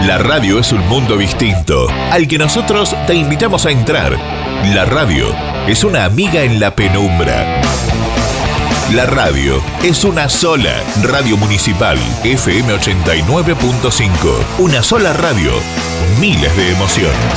La radio es un mundo distinto, al que nosotros te invitamos a entrar. La radio es una amiga en la penumbra. La radio es una sola. Radio Municipal FM 89.5. Una sola radio. Miles de emociones.